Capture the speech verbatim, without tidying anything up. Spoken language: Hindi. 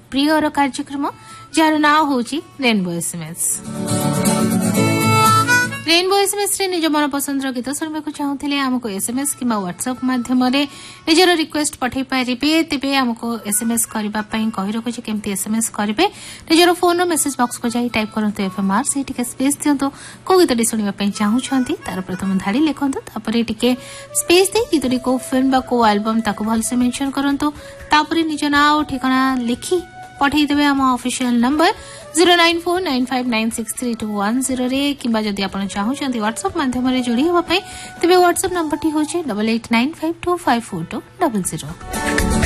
प्रियर कार्यक्रम जार ना होची रेनबो एसएमएस। रेनबो एसएमएस रे निज मन पसंद गीत शुणा चाहूले आमको एसएमएस कि व्हाट्सएप माध्यम निजर रिक्वेस्ट पठे पारे तेरे आमको एसएमएस करने कही रखुचे केमती एसएमएस करेंगे निजर फोन मेसेज बॉक्स को जाई टाइप करते एफएमआर से टिके स्पेस दिंतु को गीतटी शुणा चाहूँगी तार प्रथम धाड़ी लिखु तापर टिके स्पेस दे गीतटी को फिल्म बा को एल्बम ताको भलसे मेंशन करंतु तापर निज ना और ठिकाना लिखी पठेदेवे आम official number zero nine four nine five nine six three to one zero रे किंबा जदि आपण चाहूचंती व्हाट्सएप माध्यम रे जोड़ी होबा पई तबे व्हाट्सएप नंबर टी होचे double eight nine five to five four to double zero.